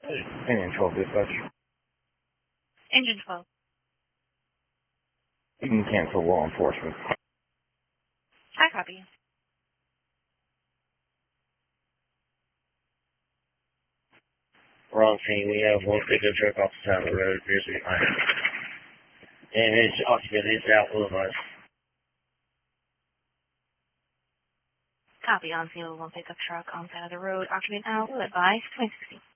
Engine 12 dispatch. Engine 12. You can cancel law enforcement. I copy. Wrong team. We have one pickup truck off the side of the road. Appears to be mine. And its occupant is out with us. Copy on scene of one pickup truck on side of the road. Occupant out. Will advise 2016.